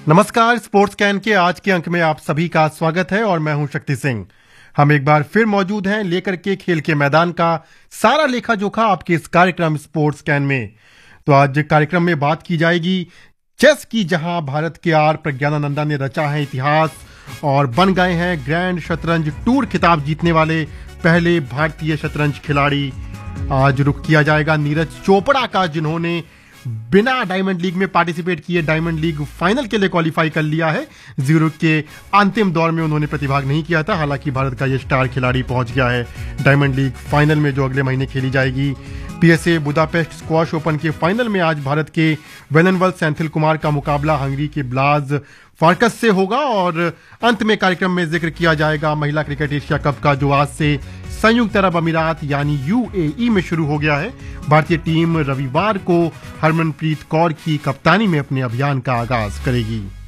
नमस्कार। Sports can के आज के अंक में आप सभी का स्वागत है और मैं हूं शक्ति सिंह। हम एक बार फिर मौजूद हैं लेकर के खेल के मैदान का सारा लेखा जोखा आपके इस कार्यक्रम स्पोर्ट्स कैन में। तो आज कार्यक्रम में बात की जाएगी चेस की, जहां भारत के आर प्रज्ञानानंदा ने रचा है इतिहास और बन गए हैं ग्रैंड शतरंज टूर खिताब जीतने वाले पहले भारतीय शतरंज खिलाड़ी। आज रुख किया जाएगा नीरज चोपड़ा का, जिन्होंने बिना डायमंड लीग में पार्टिसिपेट किए डायमंड लीग फाइनल के लिए क्वालिफाई कर लिया है। जीरो के अंतिम दौर में उन्होंने प्रतिभाग नहीं किया था, हालांकि भारत का यह स्टार खिलाड़ी पहुंच गया है डायमंड लीग फाइनल में, जो अगले महीने खेली जाएगी। पीएसए बुदापेस्ट स्क्वॉश ओपन के फाइनल में आज भारत के वेलनवल सेंथिल कुमार का मुकाबला हंगरी के ब्लाज फार्कस से होगा। और अंत में कार्यक्रम में जिक्र किया जाएगा महिला क्रिकेट एशिया कप का, जो आज से संयुक्त अरब अमीरात यानी यूएई में शुरू हो गया है। भारतीय टीम रविवार को हरमनप्रीत कौर की कप्तानी में अपने अभियान का आगाज करेगी।